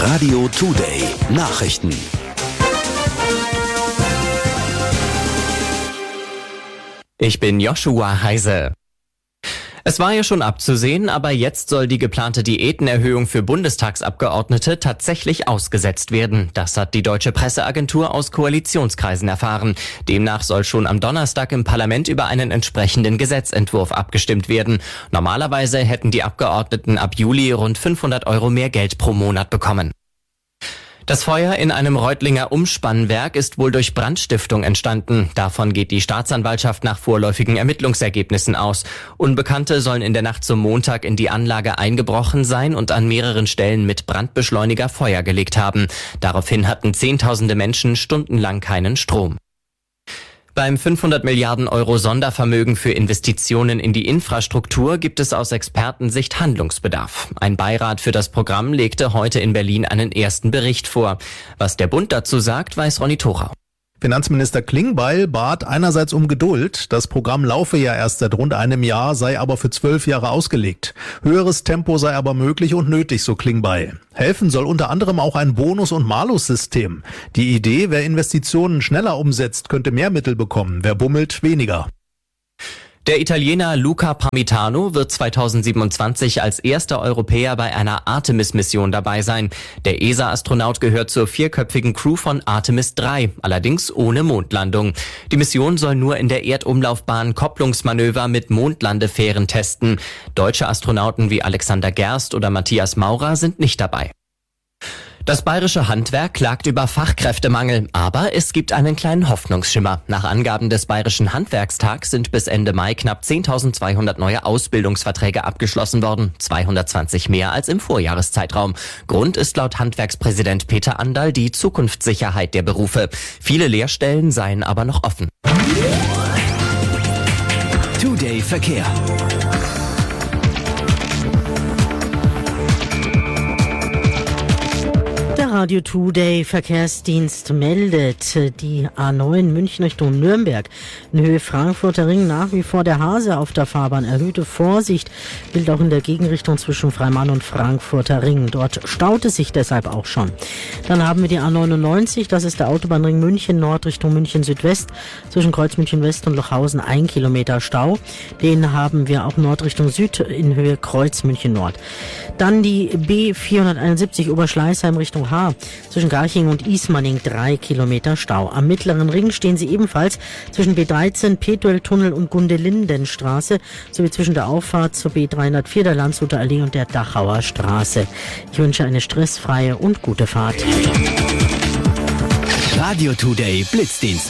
Radio Today Nachrichten. Ich bin Joshua Heise. Es war ja schon abzusehen, aber jetzt soll die geplante Diätenerhöhung für Bundestagsabgeordnete tatsächlich ausgesetzt werden. Das hat die Deutsche Presseagentur aus Koalitionskreisen erfahren. Demnach soll schon am Donnerstag im Parlament über einen entsprechenden Gesetzentwurf abgestimmt werden. Normalerweise hätten die Abgeordneten ab Juli rund 500 € mehr Geld pro Monat bekommen. Das Feuer in einem Reutlinger Umspannwerk ist wohl durch Brandstiftung entstanden. Davon geht die Staatsanwaltschaft nach vorläufigen Ermittlungsergebnissen aus. Unbekannte sollen in der Nacht zum Montag in die Anlage eingebrochen sein und an mehreren Stellen mit Brandbeschleuniger Feuer gelegt haben. Daraufhin hatten Zehntausende Menschen stundenlang keinen Strom. Beim 500 Milliarden € Sondervermögen für Investitionen in die Infrastruktur gibt es aus Expertensicht Handlungsbedarf. Ein Beirat für das Programm legte heute in Berlin einen ersten Bericht vor. Was der Bund dazu sagt, weiß Ronny Thorau. Finanzminister Klingbeil bat einerseits um Geduld. Das Programm laufe ja erst seit rund einem Jahr, sei aber für 12 Jahre ausgelegt. Höheres Tempo sei aber möglich und nötig, so Klingbeil. Helfen soll unter anderem auch ein Bonus- und Malus-System. Die Idee, wer Investitionen schneller umsetzt, könnte mehr Mittel bekommen, wer bummelt, weniger. Der Italiener Luca Parmitano wird 2027 als erster Europäer bei einer Artemis-Mission dabei sein. Der ESA-Astronaut gehört zur 4-köpfigen Crew von Artemis 3, allerdings ohne Mondlandung. Die Mission soll nur in der Erdumlaufbahn Kopplungsmanöver mit Mondlandefähren testen. Deutsche Astronauten wie Alexander Gerst oder Matthias Maurer sind nicht dabei. Das bayerische Handwerk klagt über Fachkräftemangel, aber es gibt einen kleinen Hoffnungsschimmer. Nach Angaben des Bayerischen Handwerkstags sind bis Ende Mai knapp 10.200 neue Ausbildungsverträge abgeschlossen worden, 220 mehr als im Vorjahreszeitraum. Grund ist laut Handwerkspräsident Peter Anderl die Zukunftssicherheit der Berufe. Viele Lehrstellen seien aber noch offen. Today Verkehr. Radio Today Verkehrsdienst meldet, die A9 München Richtung Nürnberg in Höhe Frankfurter Ring nach wie vor der Hase auf der Fahrbahn. Erhöhte Vorsicht gilt auch in der Gegenrichtung zwischen Freimann und Frankfurter Ring. Dort staut es sich deshalb auch schon. Dann haben wir die A99, das ist der Autobahnring München Nord Richtung München Südwest zwischen Kreuz München West und Lochhausen 1 Kilometer Stau. Den haben wir auch Nord Richtung Süd in Höhe Kreuz München Nord. Dann die B471 Oberschleißheim Richtung Haar. Zwischen Garching und Ismaning 3 Kilometer Stau. Am Mittleren Ring stehen sie ebenfalls zwischen B13, Petueltunnel und Gundelindenstraße sowie zwischen der Auffahrt zur B304 der Landshuter Allee und der Dachauer Straße. Ich wünsche eine stressfreie und gute Fahrt. Radio Today Blitzdienst.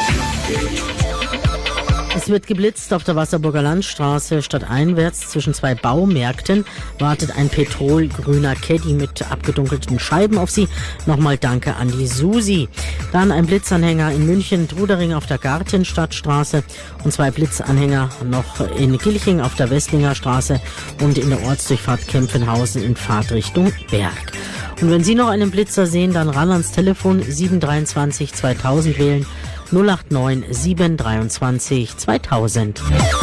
Es wird geblitzt auf der Wasserburger Landstraße. Stadteinwärts zwischen 2 Baumärkten wartet ein petrolgrüner Caddy mit abgedunkelten Scheiben auf Sie. Nochmal danke an die Susi. Dann ein Blitzanhänger in München, Trudering auf der Gartenstadtstraße und 2 Blitzanhänger noch in Gilching auf der Westlinger Straße und in der Ortsdurchfahrt Kempfenhausen in Fahrtrichtung Berg. Und wenn Sie noch einen Blitzer sehen, dann ran ans Telefon 723 2000 wählen. 089 723 2000.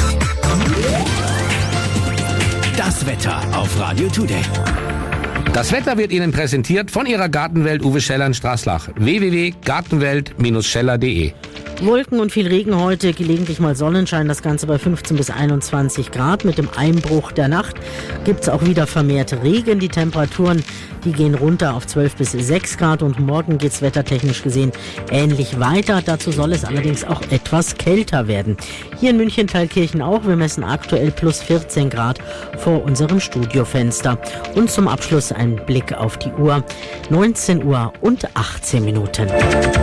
Das Wetter auf Radio Today. Das Wetter wird Ihnen präsentiert von Ihrer Gartenwelt Uwe Scheller in Straßlach. www.gartenwelt-scheller.de. Wolken und viel Regen heute, gelegentlich mal Sonnenschein, das Ganze bei 15 bis 21 Grad. Mit dem Einbruch der Nacht gibt's auch wieder vermehrt Regen. Die Temperaturen, die gehen runter auf 12 bis 6 Grad und morgen geht's wettertechnisch gesehen ähnlich weiter. Dazu soll es allerdings auch etwas kälter werden. Hier in München Thalkirchen auch. Wir messen aktuell plus 14 Grad vor unserem Studiofenster. Und zum Abschluss ein Blick auf die Uhr. 19 Uhr und 18 Minuten.